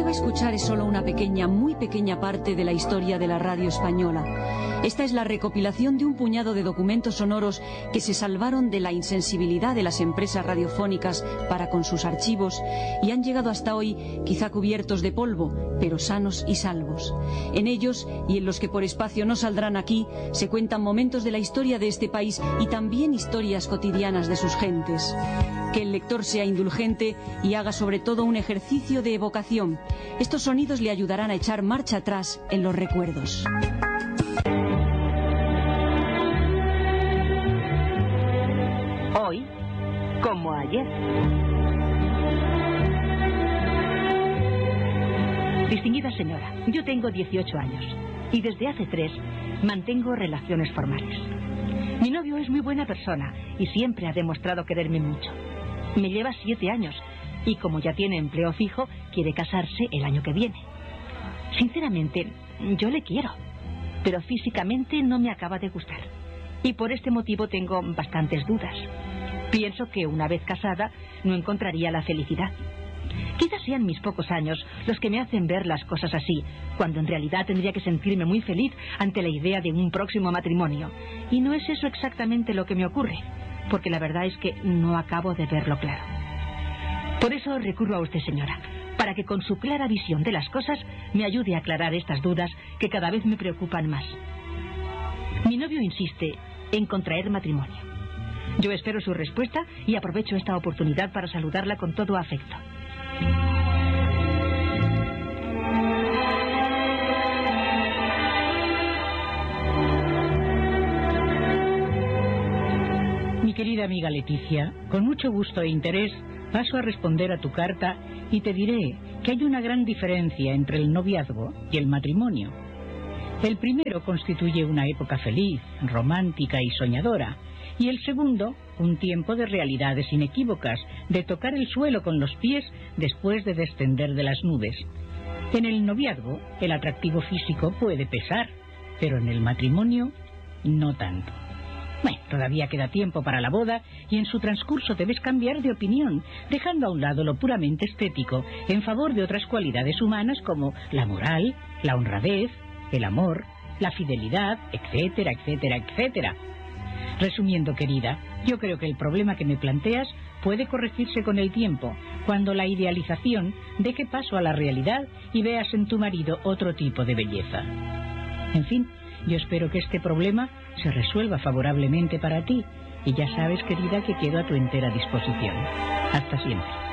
va a escuchar es solo una pequeña, muy pequeña parte de la historia de la radio española. Esta es la recopilación de un puñado de documentos sonoros que se salvaron de la insensibilidad de las empresas radiofónicas para con sus archivos y han llegado hasta hoy quizá cubiertos de polvo, pero sanos y salvos. En ellos, y en los que por espacio no saldrán aquí, se cuentan momentos de la historia de este país y también historias cotidianas de sus gentes. Que el lector sea indulgente y haga sobre todo un ejercicio de evocación. Estos sonidos le ayudarán a echar marcha atrás en los recuerdos. Hoy, como ayer. Distinguida señora, yo tengo 18 años y desde hace 3 mantengo relaciones formales. Mi novio es muy buena persona y siempre ha demostrado quererme mucho. Me lleva 7 años y como ya tiene empleo fijo, quiere casarse el año que viene. Sinceramente, yo le quiero, pero físicamente no me acaba de gustar. Y por este motivo tengo bastantes dudas. Pienso que una vez casada no encontraría la felicidad. Quizás sean mis pocos años los que me hacen ver las cosas así, cuando en realidad tendría que sentirme muy feliz ante la idea de un próximo matrimonio. Y no es eso exactamente lo que me ocurre, porque la verdad es que no acabo de verlo claro. Por eso recurro a usted, señora, para que con su clara visión de las cosas me ayude a aclarar estas dudas que cada vez me preocupan más. Mi novio insiste en contraer matrimonio. Yo espero su respuesta y aprovecho esta oportunidad para saludarla con todo afecto. Mi querida amiga Leticia, con mucho gusto e interés paso a responder a tu carta y te diré que hay una gran diferencia entre el noviazgo y el matrimonio. El primero constituye una época feliz, romántica y soñadora, y el segundo, un tiempo de realidades inequívocas, de tocar el suelo con los pies después de descender de las nubes. En el noviazgo, el atractivo físico puede pesar, pero en el matrimonio, no tanto. Bueno, todavía queda tiempo para la boda y en su transcurso debes cambiar de opinión, dejando a un lado lo puramente estético en favor de otras cualidades humanas como la moral, la honradez, el amor, la fidelidad, etcétera, etcétera, etcétera. Resumiendo, querida, yo creo que el problema que me planteas puede corregirse con el tiempo, cuando la idealización deje paso a la realidad y veas en tu marido otro tipo de belleza. En fin, yo espero que este problema se resuelva favorablemente para ti, y ya sabes, querida, que quedo a tu entera disposición. Hasta siempre.